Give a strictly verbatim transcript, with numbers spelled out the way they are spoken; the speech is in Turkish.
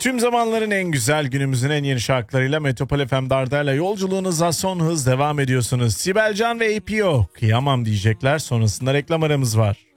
Tüm zamanların en güzel, günümüzün en yeni şarkılarıyla Metropol F M Dardar'la yolculuğunuza son hız devam ediyorsunuz. Sibel Can ve A P O kıyamam diyecekler, sonrasında reklam aramız var.